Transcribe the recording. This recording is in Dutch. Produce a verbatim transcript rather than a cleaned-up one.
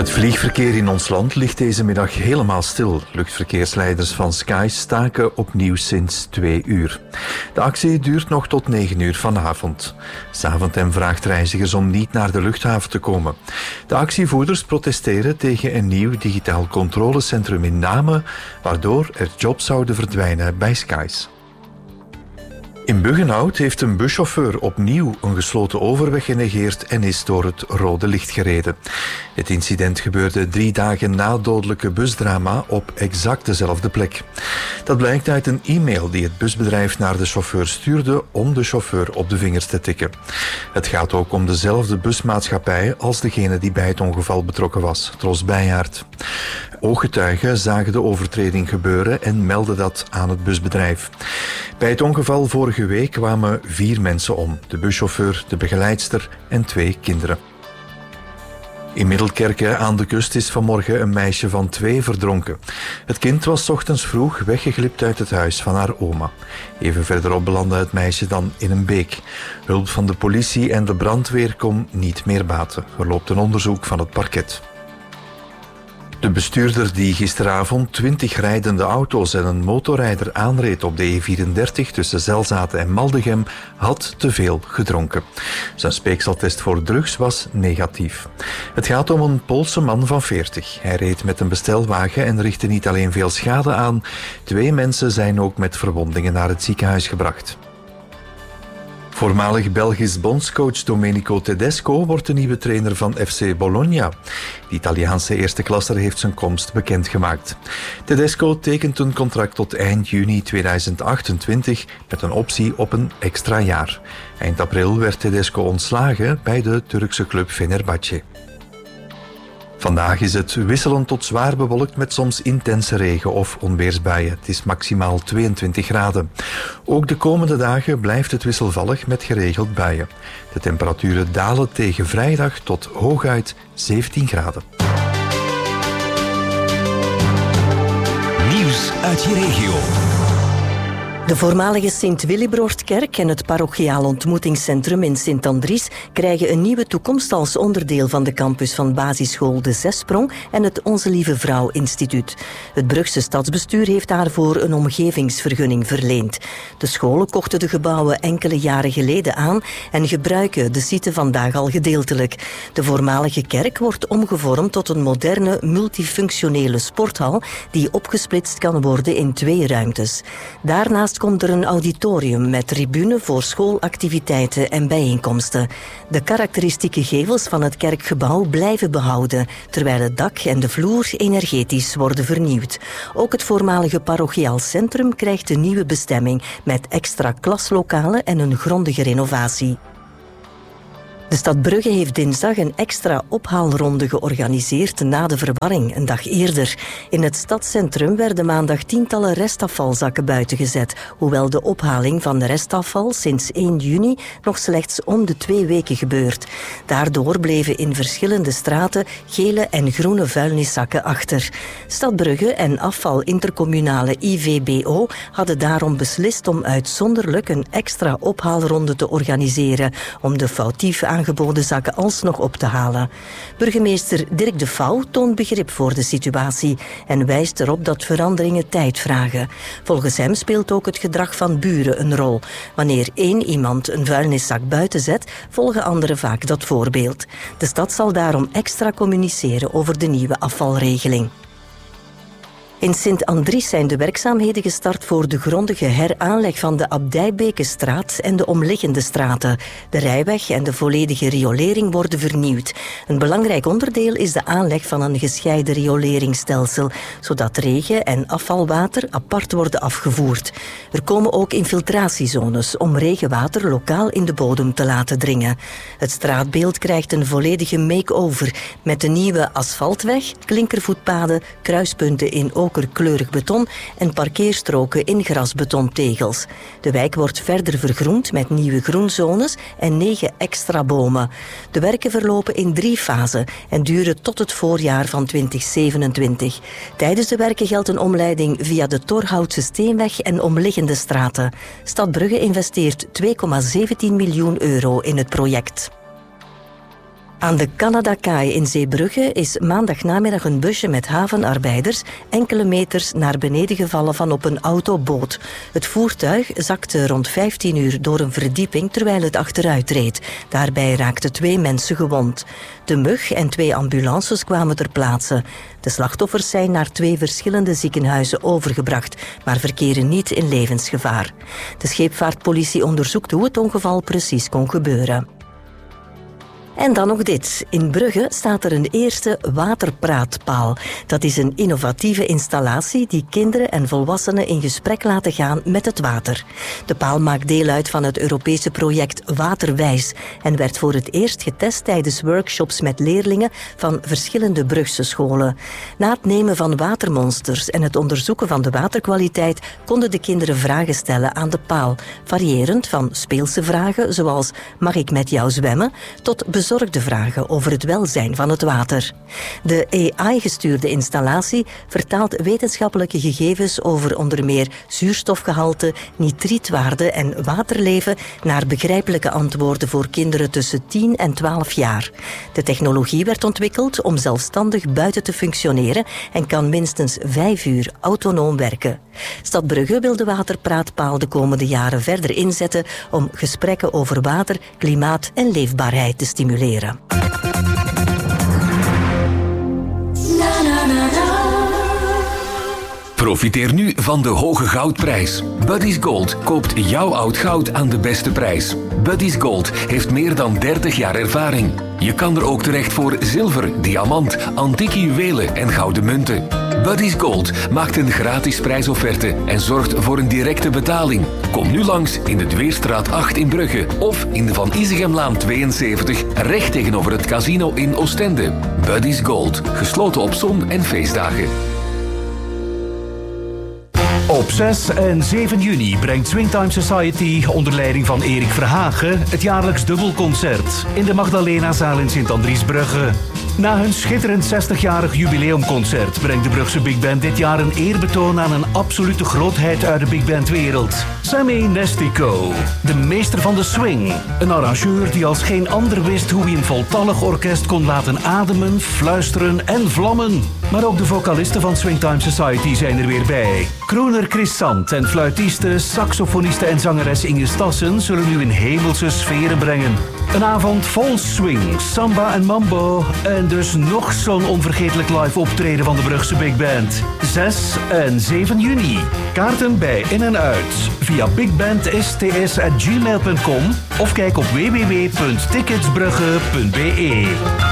Het vliegverkeer in ons land ligt deze middag helemaal stil. Luchtverkeersleiders van Skies staken opnieuw sinds twee uur. De actie duurt nog tot negen uur vanavond. Zaventem vraagt reizigers om niet naar de luchthaven te komen. De actievoerders protesteren tegen een nieuw digitaal controlecentrum in Namen, waardoor er jobs zouden verdwijnen bij Skies. In Buggenhout heeft een buschauffeur opnieuw een gesloten overweg genegeerd en is door het rode licht gereden. Het incident gebeurde drie dagen na het dodelijke busdrama op exact dezelfde plek. Dat blijkt uit een e-mail die het busbedrijf naar de chauffeur stuurde om de chauffeur op de vingers te tikken. Het gaat ook om dezelfde busmaatschappij als degene die bij het ongeval betrokken was, Tros Bijhaert. Ooggetuigen zagen de overtreding gebeuren en meldden dat aan het busbedrijf. Bij het ongeval vorige week kwamen vier mensen om. De buschauffeur, de begeleidster en twee kinderen. In Middelkerke aan de kust is vanmorgen een meisje van twee verdronken. Het kind was 's ochtends vroeg weggeglipt uit het huis van haar oma. Even verderop belandde het meisje dan in een beek. Hulp van de politie en de brandweer kon niet meer baten. Er loopt een onderzoek van het parket. De bestuurder die gisteravond twintig rijdende auto's en een motorrijder aanreed op de E vierendertig tussen Zelzaten en Maldegem had te veel gedronken. Zijn speekseltest voor drugs was negatief. Het gaat om een Poolse man van veertig. Hij reed met een bestelwagen en richtte niet alleen veel schade aan. Twee mensen zijn ook met verwondingen naar het ziekenhuis gebracht. Voormalig Belgisch bondscoach Domenico Tedesco wordt de nieuwe trainer van F C Bologna. De Italiaanse eerste klasser heeft zijn komst bekendgemaakt. Tedesco tekent een contract tot eind juni tweeduizend achtentwintig met een optie op een extra jaar. Eind april werd Tedesco ontslagen bij de Turkse club Fenerbahce. Vandaag is het wisselend tot zwaar bewolkt met soms intense regen of onweersbuien. Het is maximaal tweeëntwintig graden. Ook de komende dagen blijft het wisselvallig met geregeld buien. De temperaturen dalen tegen vrijdag tot hooguit zeventien graden. Nieuws uit je regio. De voormalige Sint-Willibrordkerk en het parochiaal ontmoetingscentrum in Sint-Andries krijgen een nieuwe toekomst als onderdeel van de campus van basisschool De Zesprong en het Onze Lieve Vrouw Instituut. Het Brugse stadsbestuur heeft daarvoor een omgevingsvergunning verleend. De scholen kochten de gebouwen enkele jaren geleden aan en gebruiken de site vandaag al gedeeltelijk. De voormalige kerk wordt omgevormd tot een moderne multifunctionele sporthal die opgesplitst kan worden in twee ruimtes. Daarnaast komt er een auditorium met tribune voor schoolactiviteiten en bijeenkomsten. De karakteristieke gevels van het kerkgebouw blijven behouden, terwijl het dak en de vloer energetisch worden vernieuwd. Ook het voormalige parochiaal centrum krijgt een nieuwe bestemming met extra klaslokalen en een grondige renovatie. De stad Brugge heeft dinsdag een extra ophaalronde georganiseerd na de verwarring, een dag eerder. In het stadscentrum werden maandag tientallen restafvalzakken buiten gezet, hoewel de ophaling van restafval sinds één juni nog slechts om de twee weken gebeurt. Daardoor bleven in verschillende straten gele en groene vuilniszakken achter. Stad Brugge en afvalintercommunale I V B O hadden daarom beslist om uitzonderlijk een extra ophaalronde te organiseren om de foutief aan aangeboden zakken alsnog op te halen. Burgemeester Dirk de Vouw toont begrip voor de situatie en wijst erop dat veranderingen tijd vragen. Volgens hem speelt ook het gedrag van buren een rol. Wanneer één iemand een vuilniszak buiten zet, volgen anderen vaak dat voorbeeld. De stad zal daarom extra communiceren over de nieuwe afvalregeling. In Sint-Andries zijn de werkzaamheden gestart voor de grondige heraanleg van de Abdijbekenstraat en de omliggende straten. De rijweg en de volledige riolering worden vernieuwd. Een belangrijk onderdeel is de aanleg van een gescheiden rioleringsstelsel, zodat regen- en afvalwater apart worden afgevoerd. Er komen ook infiltratiezones om regenwater lokaal in de bodem te laten dringen. Het straatbeeld krijgt een volledige make-over met de nieuwe asfaltweg, klinkervoetpaden, kruispunten in ook kleurig beton en parkeerstroken in grasbetontegels. De wijk wordt verder vergroend met nieuwe groenzones en negen extra bomen. De werken verlopen in drie fasen en duren tot het voorjaar van twintig zevenentwintig. Tijdens de werken geldt een omleiding via de Torhoutse Steenweg en omliggende straten. Stad Brugge investeert twee komma zeventien miljoen euro in het project. Aan de Canadakaai in Zeebrugge is maandagnamiddag een busje met havenarbeiders enkele meters naar beneden gevallen van op een autoboot. Het voertuig zakte rond vijftien uur door een verdieping terwijl het achteruit reed. Daarbij raakten twee mensen gewond. De Mug en twee ambulances kwamen ter plaatse. De slachtoffers zijn naar twee verschillende ziekenhuizen overgebracht, maar verkeren niet in levensgevaar. De scheepvaartpolitie onderzoekt hoe het ongeval precies kon gebeuren. En dan nog dit. In Brugge staat er een eerste waterpraatpaal. Dat is een innovatieve installatie die kinderen en volwassenen in gesprek laten gaan met het water. De paal maakt deel uit van het Europese project Waterwijs en werd voor het eerst getest tijdens workshops met leerlingen van verschillende Brugse scholen. Na het nemen van watermonsters en het onderzoeken van de waterkwaliteit konden de kinderen vragen stellen aan de paal, variërend van speelse vragen zoals mag ik met jou zwemmen tot bezorgde vragen over het welzijn van het water. De A I-gestuurde installatie vertaalt wetenschappelijke gegevens over onder meer zuurstofgehalte, nitrietwaarde en waterleven naar begrijpelijke antwoorden voor kinderen tussen tien en twaalf jaar. De technologie werd ontwikkeld om zelfstandig buiten te functioneren en kan minstens vijf uur autonoom werken. Stad Brugge wil de waterpraatpaal de komende jaren verder inzetten om gesprekken over water, klimaat en leefbaarheid te stimuleren. Profiteer nu van de hoge goudprijs. Buddy's Gold koopt jouw oud goud aan de beste prijs. Buddy's Gold heeft meer dan dertig jaar ervaring. Je kan er ook terecht voor zilver, diamant, antieke juwelen en gouden munten. Buddy's Gold maakt een gratis prijsofferte en zorgt voor een directe betaling. Kom nu langs in de Dweerstraat acht in Brugge of in de Van Isegemlaan tweeënzeventig, recht tegenover het casino in Oostende. Buddy's Gold, gesloten op zon- en feestdagen. Op zes en zeven juni brengt Swingtime Society onder leiding van Erik Verhagen het jaarlijks dubbelconcert in de Magdalenazaal in Sint-Andries-Brugge. Na hun schitterend zestigjarig jubileumconcert brengt de Brugse Big Band dit jaar een eerbetoon aan een absolute grootheid uit de Big Band wereld. Sammy Nestico, de meester van de swing. Een arrangeur die als geen ander wist hoe hij een voltallig orkest kon laten ademen, fluisteren en vlammen. Maar ook de vocalisten van Swingtime Society zijn er weer bij. Crooner Chris Sant en fluitiste, saxofoniste en zangeres Inge Stassen zullen u in hemelse sferen brengen. Een avond vol swing, samba en mambo en dus nog zo'n onvergetelijk live optreden van de Brugse Big Band. zes en zeven juni. Kaarten bij In en Uit via bigbandsts at gmail punt com of kijk op w w w punt ticketsbrugge punt b e.